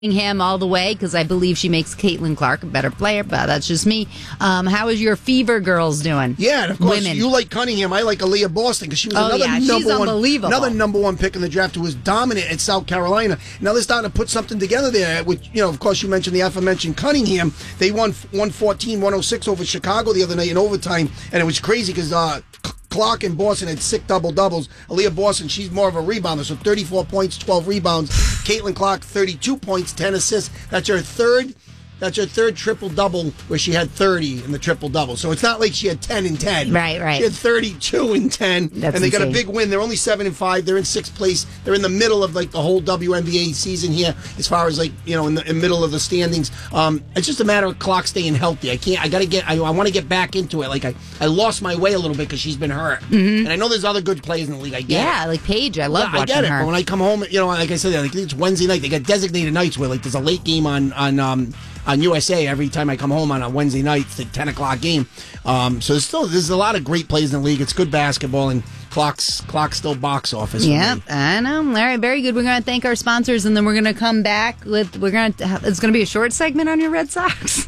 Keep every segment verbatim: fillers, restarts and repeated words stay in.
him all the way because I believe she makes Caitlin Clark a better player, but that's just me. Um, how is your Fever girls doing? Yeah, and of course, Women. you like Cunningham. I like Aaliyah Boston because she was Oh, another yeah, she's number one, unbelievable. another number one pick in the draft who was dominant at South Carolina. Now they're starting to put something together there. Which, you know, of course, you mentioned the aforementioned Cunningham. They won one fourteen one oh six over Chicago the other night in overtime, and it was crazy because uh, Clark and Boston had sick double doubles. Aaliyah Boston, she's more of a rebounder, so thirty-four points, twelve rebounds. Caitlin Clark, thirty-two points, ten assists. That's her third. That's her third triple-double where she had thirty in the triple-double. So it's not like she had ten and ten. Right, right. She had thirty-two and ten, That's and they got a insane. big win. They're only seven and five. They're in sixth place. They're in the middle of like the whole W N B A season here, as far as like you know in the in middle of the standings. Um, it's just a matter of Clark staying healthy. I can't. I got to get. I, I want to get back into it. Like I, I lost my way a little bit because she's been hurt, mm-hmm. and I know there's other good players in the league. I get Yeah, it. like Paige. I love Yeah, watching I get it, her. but when I come home, you know, like I said, like it's Wednesday night. They got designated nights where like there's a late game on on um, on U S A every time I come home on a Wednesday night. It's a ten o'clock game. Um, so there's still there's a lot of great plays in the league. It's good basketball, and clocks clock's still box office. Yeah, for me. I know. All right, very good. We're going to thank our sponsors, and then we're going to come back with we're going to. It's going to be a short segment on your Red Sox.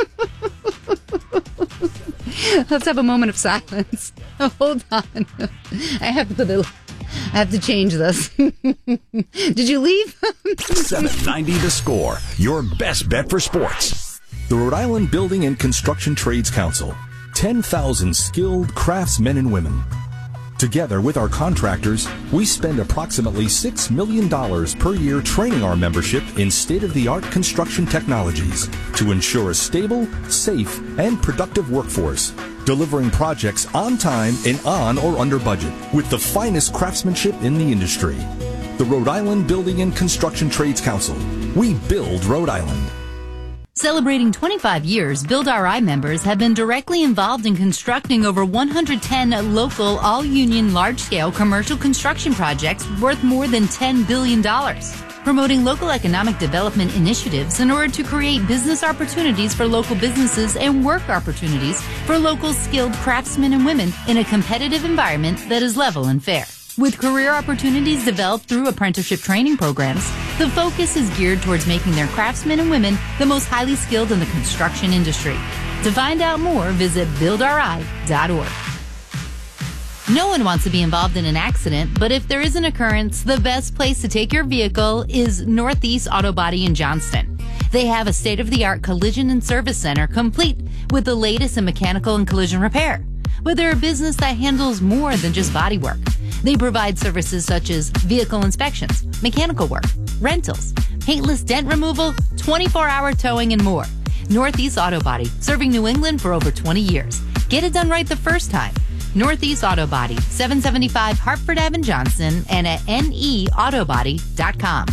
Let's have a moment of silence. Hold on, I have to put the. I have to change this. Did you leave? seven ninety The Score, your best bet for sports. The Rhode Island Building and Construction Trades Council. ten thousand skilled craftsmen and women. Together with our contractors, we spend approximately six million dollars per year training our membership in state-of-the-art construction technologies to ensure a stable, safe, and productive workforce, delivering projects on time and on or under budget with the finest craftsmanship in the industry. The Rhode Island Building and Construction Trades Council. We build Rhode Island. Celebrating twenty-five years, Build R I members have been directly involved in constructing over one hundred ten local, all-union, large-scale commercial construction projects worth more than ten billion dollars. Promoting local economic development initiatives in order to create business opportunities for local businesses and work opportunities for local skilled craftsmen and women in a competitive environment that is level and fair. With career opportunities developed through apprenticeship training programs, the focus is geared towards making their craftsmen and women the most highly skilled in the construction industry. To find out more, visit build r i dot org. No one wants to be involved in an accident, but if there is an occurrence, the best place to take your vehicle is Northeast Auto Body in Johnston. They have a state-of-the-art collision and service center complete with the latest in mechanical and collision repair. But they're a business that handles more than just body work. They provide services such as vehicle inspections, mechanical work, rentals, paintless dent removal, twenty-four hour towing, and more. Northeast Auto Body, serving New England for over twenty years. Get it done right the first time. Northeast Auto Body, seven seventy-five Hartford Avenue, Johnson, and at N E autobody dot com.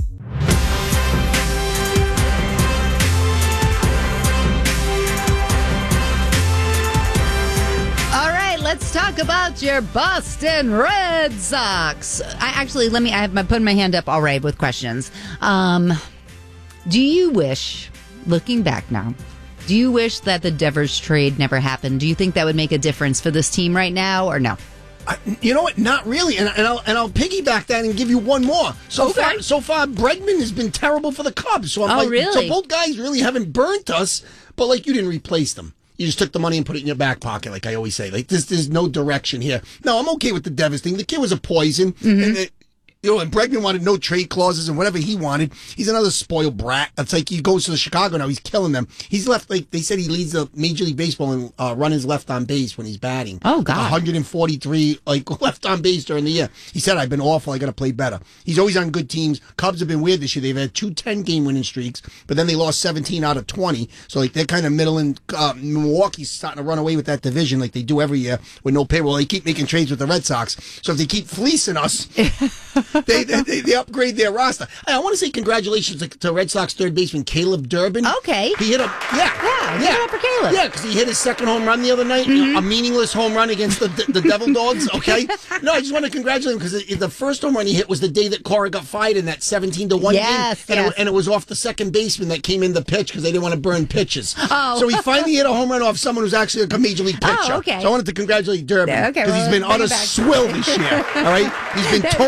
Let's talk about your Boston Red Sox. I actually, let me, I have my, put my hand up already with questions. Um, do you wish, looking back now, do you wish that the Devers trade never happened? Do you think that would make a difference for this team right now or no? I, you know what? Not really, and, and I'll and I'll piggyback that and give you one more. So Okay. far, so far, Bregman has been terrible for the Cubs. So I'm Oh, like, really? So both guys really haven't burnt us, but like you didn't replace them. You just took the money and put it in your back pocket, like I always say. Like this, there's no direction here. No, I'm okay with the Devers thing. The kid was a poison, Mm-hmm. and it, you know, and Bregman wanted no trade clauses and whatever he wanted. He's another spoiled brat. It's like he goes to the Chicago now. He's killing them. He's left, like they said, he leads the Major League Baseball in uh, runners left on base when he's batting. Oh, Like God. one hundred forty-three like left on base during the year. He said, I've been awful. I got to play better. He's always on good teams. Cubs have been weird this year. They've had two ten-game winning streaks, but then they lost seventeen out of twenty. So like they're kind of middling. Uh, Milwaukee's starting to run away with that division like they do every year with no payroll. They keep making trades with the Red Sox. So if they keep fleecing us, they, they, they they upgrade their roster. Hey, I want to say congratulations to, to Red Sox third baseman Caleb Durbin. Okay. He hit a yeah Yeah, give it up for Caleb. yeah because he hit his second home run the other night, a meaningless home run against the the, the Devil Dogs. Okay, no, I just want to congratulate him because the first home run he hit was the day that Cora got fired in that seventeen to one Yes, game, and, yes. it, and it was off the second baseman that came in the pitch because they didn't want to burn pitches. Oh. So he finally hit a home run off someone who's actually like a major league pitcher. Oh, okay. So I wanted to congratulate Durbin Yeah, because okay, he's well, been bring utter it back. swill this year. All right, he's been total garbage.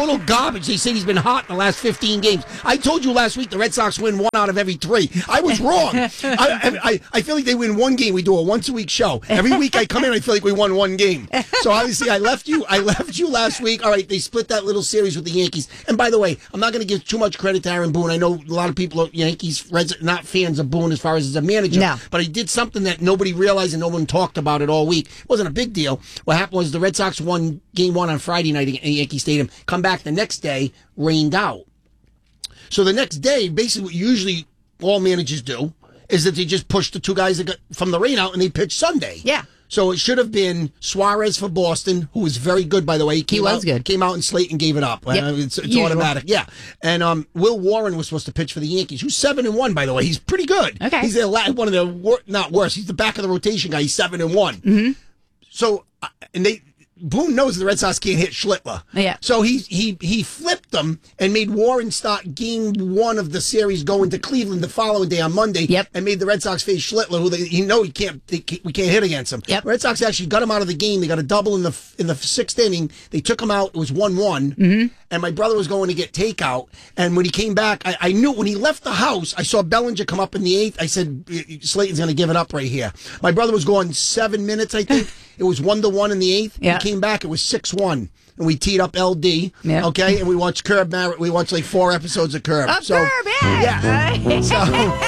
garbage. They say he's been hot in the last fifteen games. I told you last week the Red Sox win one out of every three. I was wrong. I, I, I feel like they win one game. We do a once a week show. Every week I come in, I feel like we won one game. So obviously I left you. I left you last week. All right, they split that little series with the Yankees. And by the way, I'm not going to give too much credit to Aaron Boone. I know a lot of people are Yankees, Reds, not fans of Boone as far as as a manager. No. But he did something that nobody realized and no one talked about it all week. It wasn't a big deal. What happened was the Red Sox won game one on Friday night at Yankee Stadium. Come back the next day, rained out. So the next day, basically what usually all managers do is that they just push the two guys that got from the rain out and they pitch Sunday. Yeah. So it should have been Suarez for Boston, who was very good, by the way. He, came he was out, good. Came out and Slayton gave it up. Yep. Uh, it's it's Usual. automatic. Yeah. And um, Will Warren was supposed to pitch for the Yankees, who's seven and one, by the way. He's pretty good. Okay. He's the la- one of the wor- not worse. He's the back of the rotation guy. He's seven and one. Mm-hmm. So uh, and they. Boone knows the Red Sox can't hit Schlittler. Yeah. So he he he flipped them and made Warren start game one of the series going to Cleveland the following day on Monday. Yep. And made the Red Sox face Schlittler, who they you know he can't, they can't we can't hit against him. Yep. Red Sox actually got him out of the game. They got a double in the in the sixth inning. They took him out. It was one one. Mm-hmm. And my brother was going to get takeout. And when he came back, I, I knew when he left the house, I saw Bellinger come up in the eighth. I said, Slayton's going to give it up right here. My brother was going seven minutes, I think. It was one to one in the eighth. Yeah. He came back. It was six one. And we teed up L D. Yeah. Okay. And we watched Curb. Mar- we watched like four episodes of Curb. Of so, Curb, yeah. yeah. So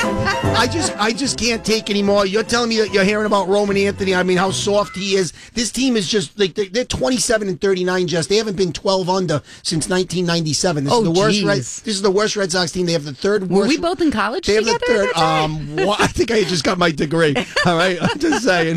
I just, I just can't take anymore. You're telling me that you're hearing about Roman Anthony. I mean, how soft he is. This team is just like they're, they're twenty-seven and thirty-nine. Just they haven't been twelve under since nineteen ninety-seven. This Oh, is the worst. geez. Red, this is the worst Red Sox team. They have the third worst. Were we both in college They have the together? third. at that time? Um, wha- I think I just got my degree. All right, I'm just saying.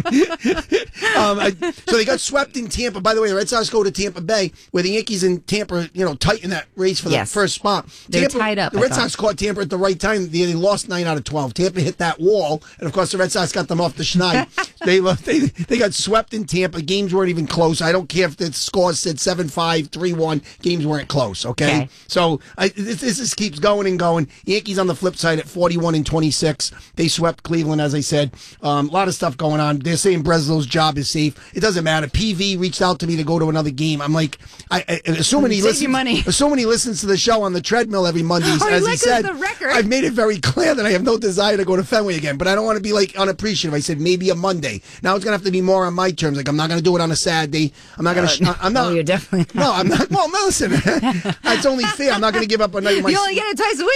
um, I, so they got swept in Tampa. By the way, the Red Sox go to Tampa Bay, where the Yankees and Tampa, you know, tight in that race for the Yes. first spot. They're Tampa, tied up, The I Red thought. Sox caught Tampa at the right time. They, they lost nine out of twelve. Tampa hit that wall, and of course, the Red Sox got them off the schneid. they they they got swept in Tampa. Games weren't even close. I don't care if the score said seven five, three one. Games weren't close. Okay, Okay. so I, this, this just keeps going and going. Yankees on the flip side at forty-one and twenty-six. They swept Cleveland, as I said. Um, a lot of stuff going on. They're saying Breslow's job is safe. It doesn't matter. P V reached out to me to go to another game. I'm like, I, I assuming he Save listens. your money. Assuming he listens to the show on the treadmill every Monday, Oh, he as he listens said. to the record. I've made it very clear that I have no desire to go to Fenway again, but I don't want to be like unappreciative. I said maybe a Monday. Now it's gonna have to be more on my terms. Like I'm not gonna do it on a Saturday. I'm not gonna. Uh, I'm not. oh, you're definitely No, I'm not. Well, no, listen. It's only fair. I'm not gonna give up a night of my. You only get it twice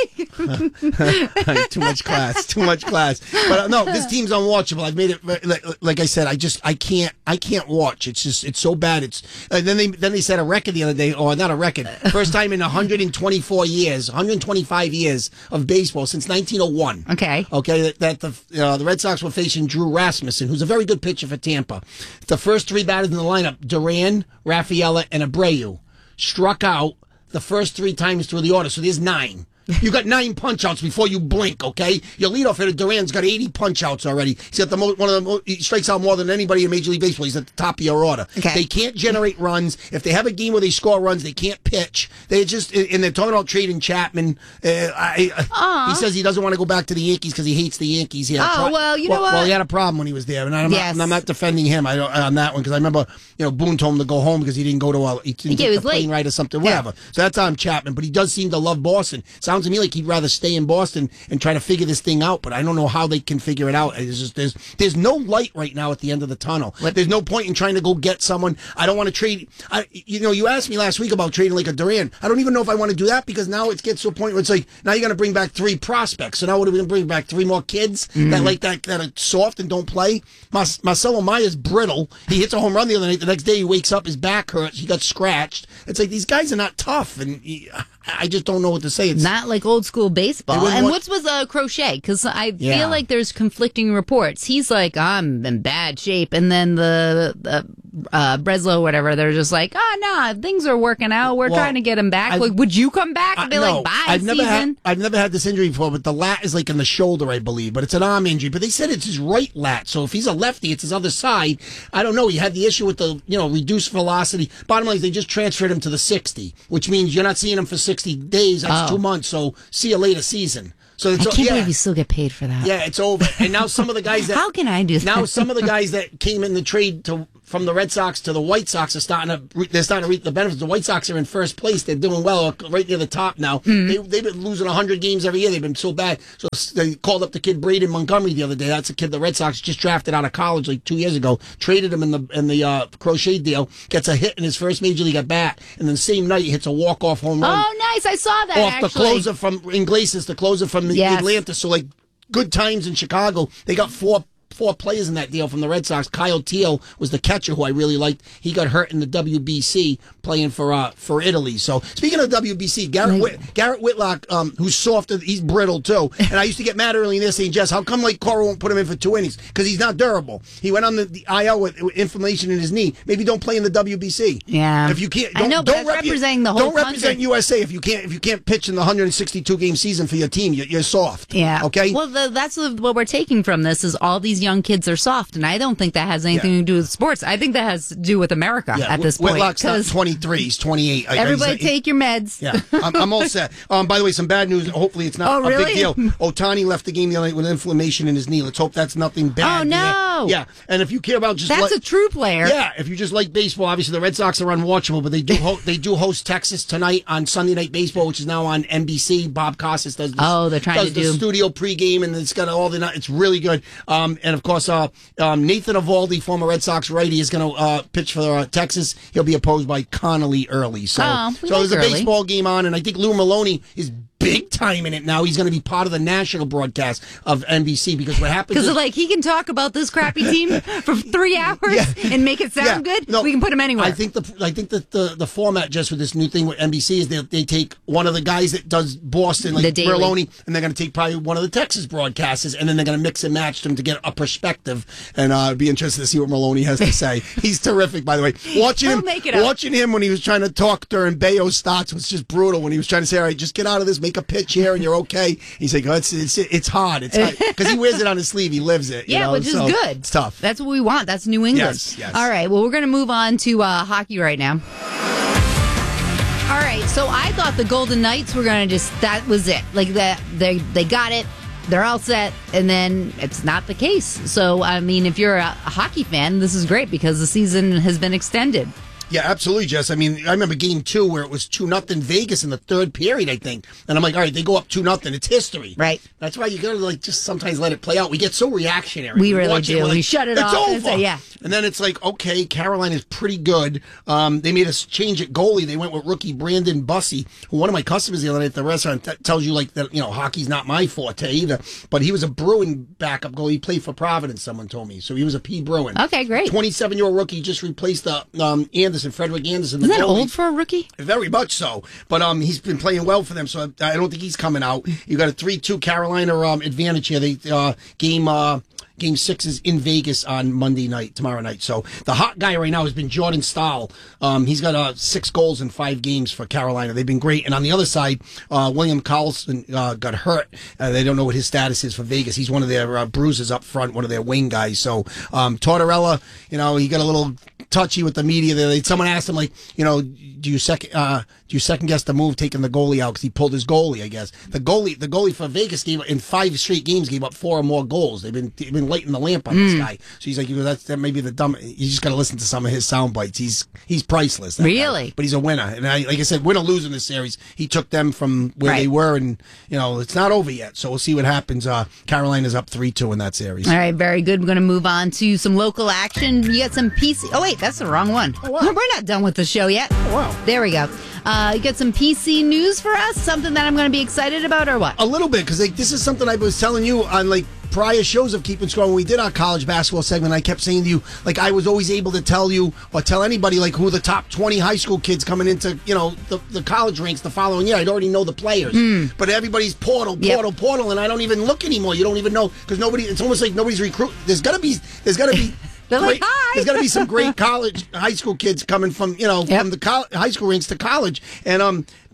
a week. Too much class. Too much class. But uh, no, this team's unwatchable. I've made it. Like, like I said, I just I can't I can't watch. It's just it's so bad. It's uh, then they then they set a record the other day, or not a record. First time in one hundred twenty-four years, one hundred twenty-five years of baseball since nineteen oh one. Okay. Okay, that, that the uh, the Red Sox were facing Drew Rasmussen, who's a very good pitcher for Tampa. The first three batters in the lineup, Duran, Rafaela, and Abreu, struck out the first three times through the order. So there's nine. You got nine punch outs before you blink, okay? Your leadoff hitter, Duran's got eighty punch outs already. He's got the mo- one of the mo- he strikes out more than anybody in Major League Baseball. He's at the top of your order. Okay. They can't generate runs. If they have a game where they score runs, they can't pitch. They just and they're talking about trading Chapman. Uh, I, I, he says he doesn't want to go back to the Yankees because he hates the Yankees. He had a Oh, well, you know well, Well, what? he had a problem when he was there, and I'm, Yes. not, I'm not defending him I don't, on that one because I remember you know Boone told him to go home because he didn't go to a he didn't Yeah, get he the was late. plane right or something, Yeah. whatever. So that's on Chapman, but he does seem to love Boston. Sounds to me like he'd rather stay in Boston and try to figure this thing out, but I don't know how they can figure it out. It's just, there's there's no light right now at the end of the tunnel. What? There's no point in trying to go get someone. I don't want to trade. I, you know, you asked me last week about trading like a Duran. I don't even know if I want to do that because now it gets to a point where it's like now you're going to bring back three prospects. So now what are we going to bring back? Three more kids Mm-hmm. that like that that are soft and don't play. Mas- Marcelo Maya's brittle. He hits a home run the other night. The next day he wakes up, his back hurts. He got scratched. It's like these guys are not tough, and he, I just don't know what to say. It's Not like old school They baseball. wouldn't And want- what's with uh, Crochet? Because I Yeah. feel like there's conflicting reports. He's like, I'm in bad shape. And then the, the uh, Breslow, whatever, they're just like, oh, no, things are working out. We're Well, trying to get him back. I've- like, would you come back and be I- no, like, bye, I've never season? had I've never had this injury before, but the lat is like in the shoulder, I believe. But it's an arm injury. But they said it's his right lat. So if he's a lefty, it's his other side. I don't know. He had the issue with the you know reduced velocity. Bottom line is they just transferred him to the sixty, which means you're not seeing him for sixty days. That's Oh. two months. So see you later season. So it's I can't yeah. believe you still get paid for that. Yeah, it's over. And now some of the guys that How can I do that? now some of the guys that came in the trade to from the Red Sox to the White Sox are starting to re- they're starting to reap the benefits. The White Sox are in first place. They're doing well, right near the top now. Mm. They, they've been losing one hundred games every year. They've been so bad. So they called up the kid Braden Montgomery the other day. That's a kid the Red Sox just drafted out of college like two years ago. Traded him in the in the uh, Crochet deal. Gets a hit in his first major league at bat, and then the same night he hits a walk off home run. Oh, nice! I saw that off actually. the closer from Iglesias, the closer from the Yes. Atlanta. So like good times in Chicago. They got four. Four players in that deal from the Red Sox. Kyle Teal was the catcher who I really liked. He got hurt in the W B C playing for uh, for Italy. So speaking of W B C, Garrett Whit- Garrett Whitlock, um, who's soft, he's brittle too. And I used to get mad early in this saying, Jess, how come like Cora won't put him in for two innings? Because he's not durable. He went on the, the I L with, with inflammation in his knee. Maybe don't play in the W B C. Yeah, if you can't, I don't, know, but don't that's rep- representing the whole Don't represent country. U S A if you can't if you can't pitch in the one hundred sixty-two game season for your team. You're, you're soft. Yeah. Okay. Well, the, that's the, what we're taking from this is all these young kids are soft, and I don't think that has anything Yeah. to do with sports. I think that has to do with America Yeah, at this point. Whitlock's not 'cause twenty-three. He's twenty-eight. I- everybody he's- take your meds. Yeah, I'm, I'm all set. Um, by the way, some bad news. Hopefully, it's not Oh, a really? big deal. Otani left the game the other night with inflammation in his knee. Let's hope that's nothing bad. Oh, no. Yeah, and if you care about just That's like, a true player. yeah, if you just like baseball, obviously the Red Sox are unwatchable, but they do ho- they do host Texas tonight on Sunday Night Baseball, which is now on N B C. Bob Costas does. This, Oh, they're trying does to the do- studio pregame, and it's got all the. It's really good. Um, and of course, uh, um, Nathan Eovaldi, former Red Sox righty, is going to uh, pitch for uh, Texas. He'll be opposed by Connolly Early. So, Oh, we so there's a like Early. baseball game on, and I think Lou Maloney is big time in it now. He's going to be part of the national broadcast of N B C because what happens Because is like he can talk about this crappy team for three hours Yeah. and make it sound Yeah. good. No, we can put him anywhere. I think the I think that the, the format just with this new thing with N B C is they they take one of the guys that does Boston, The like Daily. Merloni, and they're going to take probably one of the Texas broadcasters, and then they're going to mix and match them to get a perspective. And uh, I'd be interested to see what Merloni has to say. He's terrific, by the way. Watching He'll him, make it up. watching him when he was trying to talk during Bayo starts was just brutal. When he was trying to say, "All right, just get out of this, make a pitch here, and you're okay." He's like, oh, "It's it's it's hard. It's because he wears it on his sleeve. He lives it. you yeah, know, which is so good. It's tough. That's what we want. That's New England. Yes, yes. All right. Well, we're going to move on to uh, hockey right now. All right. So I thought the Golden Knights were going to just that was it. Like that they they got it. They're all set, and then it's not the case. So I mean, if you're a, a hockey fan, this is great because the season has been extended. Yeah, absolutely, Jess. I mean, I remember game two where it was two nothing Vegas in the third period, I think. And I'm like, all right, they go up two nothing. It's history. Right. That's why you gotta like just sometimes let it play out. We get so reactionary. We really watch it, do. we're like, We shut it it's off and over. say, yeah. And then it's like, okay, Carolina is pretty good. Um, they made us change at goalie. They went with rookie Brandon Bussey, who one of my customers the other night at the restaurant t- tells you like that, you know, hockey's not my forte either. But he was a Bruin backup goalie. He played for Providence, someone told me. So he was a P. Bruin. Okay, great. twenty-seven-year-old rookie just replaced uh, um, Anderson, Frederick Anderson. Isn't the that goalie. old for a rookie? Very much so, but um, he's been playing well for them, so I, I don't think he's coming out. You got a three two Carolina um advantage here. They uh game uh game six is in Vegas on Monday night, tomorrow night. So the hot guy right now has been Jordan Stahl. Um, he's got uh six goals in five games for Carolina. They've been great. And on the other side, uh, William Carlson uh, got hurt. Uh, they don't know what his status is for Vegas. He's one of their uh, bruisers up front, one of their wing guys. So um, Tortorella, you know, he got a little touchy with the media there. Someone asked him, like, you know, do you second uh, do you second guess the move taking the goalie out because he pulled his goalie? I guess the goalie the goalie for Vegas gave in five straight games gave up four or more goals. They've been they've been lighting the lamp on Mm. this guy. So he's like, you know, that's that may be the dumb. You just got to listen to some of his sound bites. He's he's priceless. that guy. Really? But he's a winner. And I, like I said, win or lose in this series, he took them from where Right. they were, and you know it's not over yet. So we'll see what happens. Uh, Carolina's up three two in that series. All right, very good. We're going to move on to some local action. You got some P C. Oh, wait, that's the wrong one. Oh, wow. We're not done with the show yet. Oh, wow. There we go. Uh, you got some P C news for us? Something that I'm going to be excited about, or what? A little bit, because like, this is something I was telling you on like prior shows of Keeping Score when we did our college basketball segment. I kept saying to you, like, I was always able to tell you or tell anybody like who the top twenty high school kids coming into, you know, the, the college ranks the following year. I'd already know the players, Mm. but everybody's portal, Yep. portal, portal, and I don't even look anymore. You don't even know because nobody. It's almost like nobody's recruit. There's gotta be. There's gotta be. They're like, great- "Hi." There's got to be some great college, high school kids coming from, you know, Yep. from the col- high school ranks to college. And um,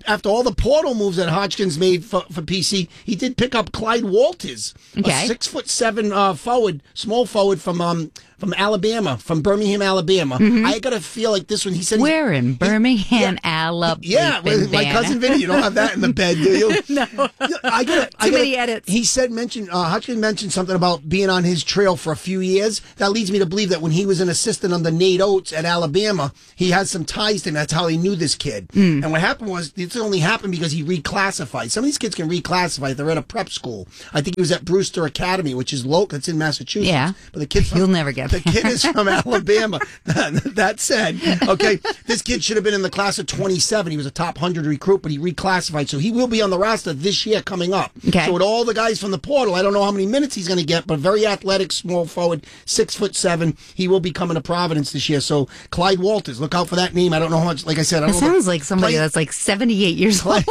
after all the portal moves that Hodgkins made for, for P C, he did pick up Clyde Walters, Okay. a six foot seven uh, forward, small forward from um from Alabama, from Birmingham, Alabama. Mm-hmm. I gotta feel like this one. He said, We're in Birmingham, yeah, Alabama. yeah, with my cousin Vinny. You don't have that in the bed, do you? No. I gotta, I Too gotta, many edits. He said, mentioned, uh, Hodgkins mentioned something about being on his trail for a few years. That leads me to believe that when he was an assistant under Nate Oates at Alabama, he had some ties to him. That's how he knew this kid. Mm. And what happened was, this only happened because he reclassified. Some of these kids can reclassify if they're at a prep school. I think he was at Brewster Academy, which is local. It's in Massachusetts. Yeah. But the kid from, You'll never get the there. kid is from Alabama. That said, okay, this kid should have been in the class of twenty-seven. He was a top one hundred recruit, but he reclassified. So he will be on the roster this year coming up. Okay. So with all the guys from the portal, I don't know how many minutes he's going to get, but very athletic, small forward, six foot seven. He will be coming to Providence this year. So Clyde Walters, look out for that name. I don't know how much, like I said, I That don't know. sounds like somebody Play- that's like seventy-eight years old.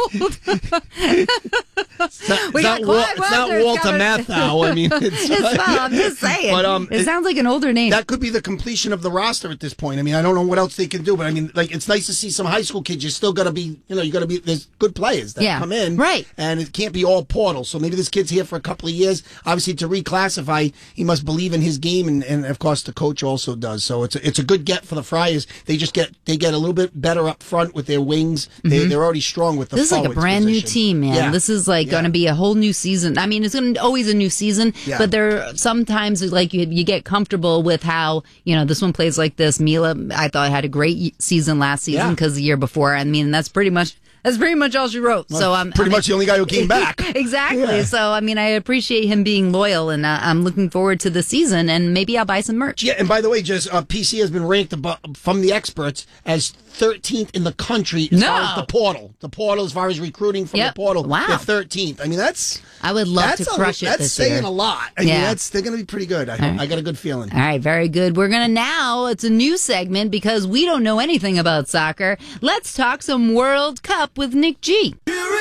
It's not, We it's got not, Wal- Clyde it's not Walters Walter coming. Matthau. I mean, it's, It's fine. I'm just saying. But, um, it, it- sounds like an older name. That could be the completion of the roster at this point. I mean, I don't know what else they can do, but I mean, like, it's nice to see some high school kids. You still got to be, you know, you got to be, there's good players that Yeah, come in. right. And it can't be all portal. So maybe this kid's here for a couple of years. Obviously, to reclassify, he must believe in his game, and, and of course, the coach also does. So it's a, it's a good get for the Friars. They just get, they get a little bit better up front with their wings. They, they're already strong with the This is like a forwards brand new position. team, man. Yeah. This is like Yeah. going to be a whole new season. I mean, it's going to always a new season, Yeah. but there sometimes like you you get comfortable with how you know this one plays like this. Mila, I thought had a great y- season last season Yeah. because the year before. I mean, that's pretty much that's pretty much all she wrote. so I'm Pretty I mean- much the only guy who came back. Exactly. Yeah. So I mean, I appreciate him being loyal, and uh, I'm looking forward to the season, and maybe I'll buy some merch. Yeah, and by the way, just uh, P C has been ranked abo- from the experts as thirteenth in the country as No. far as the portal. The portal, as far as recruiting from Yep. the portal, Wow. they're thirteenth. I mean, that's I would love that's to a- crush it That's this saying year. a lot. I mean, Yeah. that's they're going to be pretty good. I, right. I got a good feeling. All right, very good. We're going to now, it's a new segment because we don't know anything about soccer. Let's talk some World Cup with Nick G.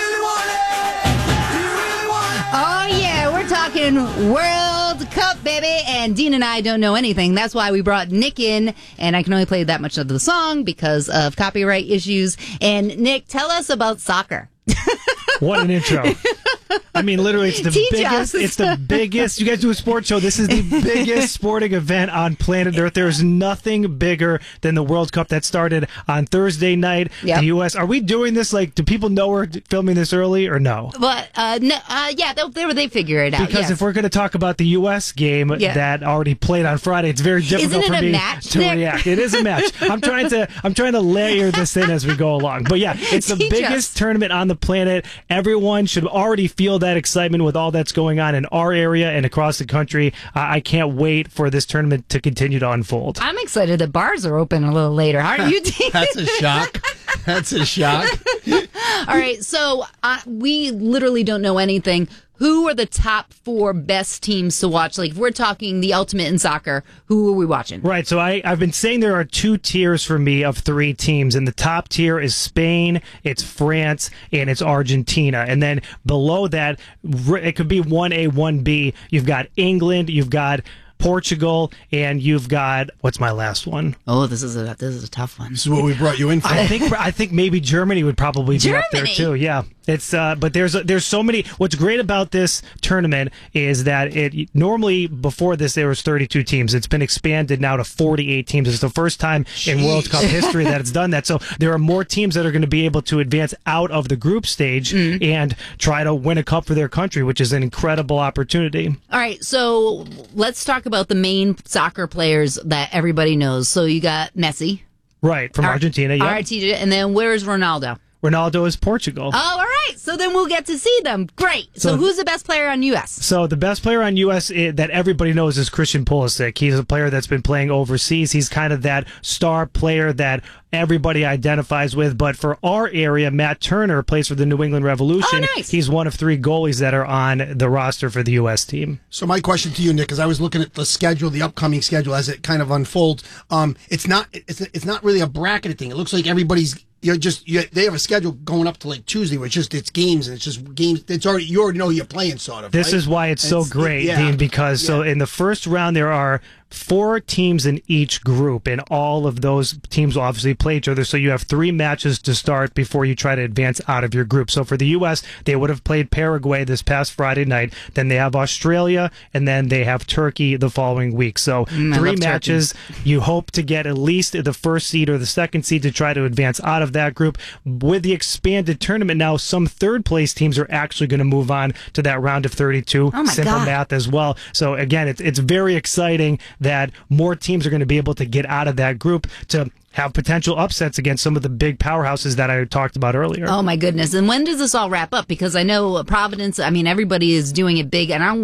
Oh, yeah, we're talking World Cup, baby. And Dean and I don't know anything. That's why we brought Nick in, and I can only play that much of the song because of copyright issues. And Nick, tell us about soccer. What an intro. I mean, literally, it's the Teach biggest, us. it's the biggest, you guys do a sports show. This is the biggest sporting event on planet Earth. There's nothing bigger than the World Cup that started on Thursday night. Yep. The U S, are we doing this? Like, do people know we're filming this early or no? But, uh, no, uh, yeah, they, they, they figure it out. Because yes. if we're going to talk about the U S game Yeah. that already played on Friday, it's very difficult Isn't it for a me match, to Nick? react. It is a match. I'm trying to I'm trying to layer this in as we go along. But yeah, it's the Teach biggest us. tournament on the planet. Everyone should already feel that excitement with all that's going on in our area and across the country. Uh, I can't wait for this tournament to continue to unfold. I'm excited that bars are open a little later. How are you, Dean? That's a shock. That's a shock. All right, so uh, we literally don't know anything. Who are the top four best teams to watch? Like, if we're talking the ultimate in soccer, who are we watching? Right, so I, I've been saying there are two tiers for me of three teams, and the top tier is Spain, it's France, and it's Argentina. And then below that, r- it could be one A, one B. You've got England, you've got Portugal, and you've got, what's my last one? Oh, this is a this is a tough one. This is what we brought you in for. I think I think maybe Germany would probably be up there Germany? too. Yeah, it's uh, but there's there's so many. What's great about this tournament is that it normally before this there was thirty-two teams. It's been expanded now to forty-eight teams. It's the first time in World Cup history that it's done that. So there are more teams that are going to be able to advance out of the group stage Mm. and try to win a cup for their country, which is an incredible opportunity. All right, so let's talk about the main soccer players that everybody knows. So you got Messi, Right from Ar- Argentina, yeah. Argentina, and then where's Ronaldo? Ronaldo is Portugal. Oh, all right. So then we'll get to see them. Great. So, So- who's the best player on U S? So the best player on U S i- that everybody knows is Christian Pulisic. He's a player that's been playing overseas. He's kind of that star player that everybody identifies with. But for our area, Matt Turner plays for the New England Revolution. Oh, nice. He's one of three goalies that are on the roster for the U S team. So my question to you, Nick, because I was looking at the schedule, the upcoming schedule as it kind of unfolds. Um, it's not it's it's not really a bracketed thing. It looks like everybody's you're just you they have a schedule going up to like Tuesday, where it's just it's games and it's just games. It's already you already know who you're playing, sort of. This right? is why it's so It's- great, yeah, Dean, because so yeah. in the first round there are four teams in each group, and all of those teams will obviously play each other. So you have three matches to start before you try to advance out of your group. So for the U S, they would have played Paraguay this past Friday night. Then they have Australia, and then they have Turkey the following week. So Mm, I three love matches. Turkey. You hope to get at least the first seed or the second seed to try to advance out of that group. With the expanded tournament now, some third place teams are actually going to move on to that round of thirty-two. Oh my Simple God. math as well. So again, it's it's very exciting that more teams are going to be able to get out of that group to have potential upsets against some of the big powerhouses that I talked about earlier. Oh my goodness. And when does this all wrap up? Because I know Providence, I mean, everybody is doing it big, and I don't